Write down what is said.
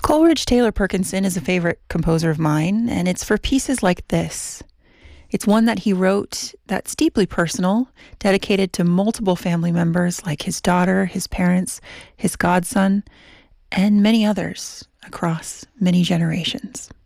Coleridge Taylor Perkinson is a favorite composer of mine, and it's for pieces like this. It's one that he wrote that's deeply personal, dedicated to multiple family members like his daughter, his parents, his godson, and many others across many generations.